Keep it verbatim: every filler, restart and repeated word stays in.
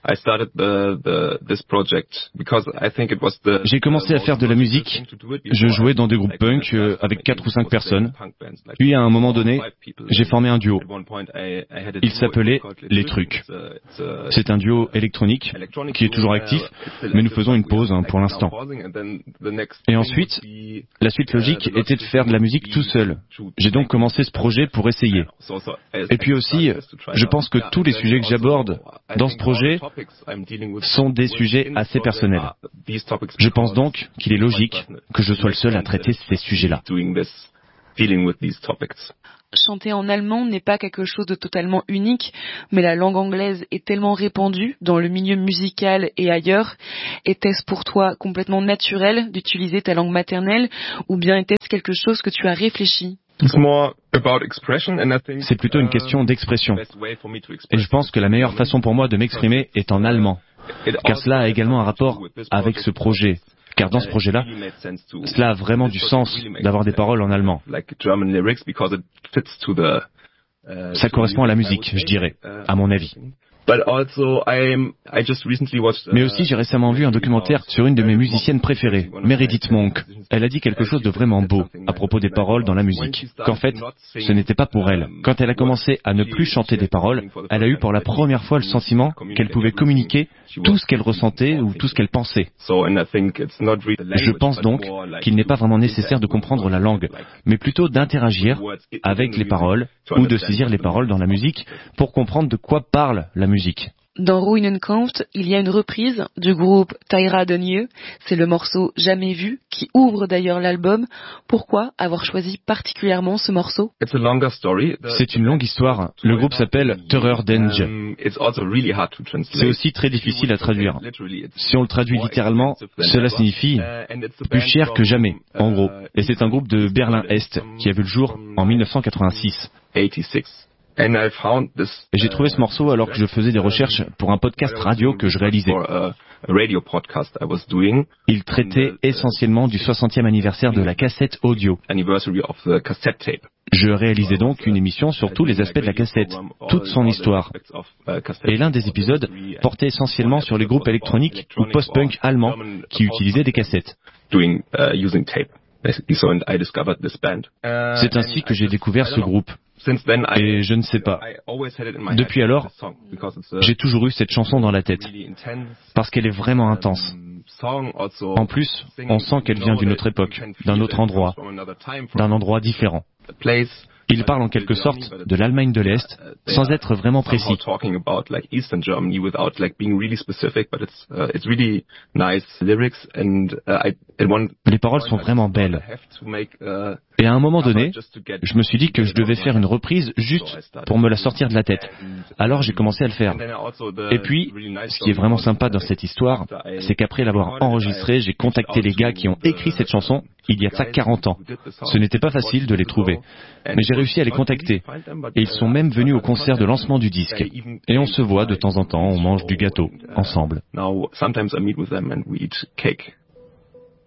J'ai commencé à faire de la musique. Je jouais dans des groupes punk euh, avec quatre ou cinq personnes. Puis à un moment donné, j'ai formé un duo. Il s'appelait Les Trucs. C'est un duo électronique qui est toujours actif, mais nous faisons une pause hein, pour l'instant. Et ensuite, la suite logique était de faire de la musique tout seul. J'ai donc commencé ce projet pour essayer. Et puis aussi, je pense que tous les sujets que j'aborde dans ce projet sont des sujets assez personnels. Je pense donc qu'il est logique que je sois le seul à traiter ces sujets-là. Chanter en allemand n'est pas quelque chose de totalement unique, mais la langue anglaise est tellement répandue dans le milieu musical et ailleurs. Était-ce pour toi complètement naturel d'utiliser ta langue maternelle, ou bien était-ce quelque chose que tu as réfléchi ? C'est plutôt une question d'expression. Et je pense que la meilleure façon pour moi de m'exprimer est en allemand, car cela a également un rapport avec ce projet. Car dans ce projet-là, cela a vraiment du sens d'avoir des paroles en allemand. Ça correspond à la musique, je dirais, à mon avis. Mais aussi, j'ai récemment vu un documentaire sur une de mes musiciennes préférées, Meredith Monk. Elle a dit quelque chose de vraiment beau à propos des paroles dans la musique, qu'en fait, ce n'était pas pour elle. Quand elle a commencé à ne plus chanter des paroles, elle a eu pour la première fois le sentiment qu'elle pouvait communiquer tout ce qu'elle ressentait ou tout ce qu'elle pensait. Je pense donc qu'il n'est pas vraiment nécessaire de comprendre la langue, mais plutôt d'interagir avec les paroles ou de saisir les paroles dans la musique pour comprendre de quoi parle la musique. Dans Ruinenkampf, il y a une reprise du groupe Tyra Donye. C'est le morceau Jamais vu, qui ouvre d'ailleurs l'album. Pourquoi avoir choisi particulièrement ce morceau ? C'est une longue histoire. Le groupe s'appelle Terror Denge. C'est aussi très difficile à traduire. Si on le traduit littéralement, cela signifie plus cher que jamais, en gros. Et c'est un groupe de Berlin-Est qui a vu le jour en dix-neuf cent quatre-vingt-six. Et j'ai trouvé ce morceau alors que je faisais des recherches pour un podcast radio que je réalisais. Il traitait essentiellement du soixantième anniversaire de la cassette audio. Je réalisais donc une émission sur tous les aspects de la cassette, toute son histoire. Et l'un des épisodes portait essentiellement sur les groupes électroniques ou post-punk allemands qui utilisaient des cassettes. C'est ainsi que j'ai découvert ce groupe. Et je ne sais pas. Depuis alors, j'ai toujours eu cette chanson dans la tête, parce qu'elle est vraiment intense. En plus, on sent qu'elle vient d'une autre époque, d'un autre endroit, d'un endroit différent. Il parle en quelque sorte de l'Allemagne de l'Est, sans être vraiment précis. Les paroles sont vraiment belles. Et à un moment donné, je me suis dit que je devais faire une reprise juste pour me la sortir de la tête. Alors j'ai commencé à le faire. Et puis, ce qui est vraiment sympa dans cette histoire, c'est qu'après l'avoir enregistrée, j'ai contacté les gars qui ont écrit cette chanson il y a de ça quarante ans. Ce n'était pas facile de les trouver, mais j'ai réussi à les contacter. Et ils sont même venus au concert de lancement du disque. Et on se voit de temps en temps, on mange du gâteau, ensemble.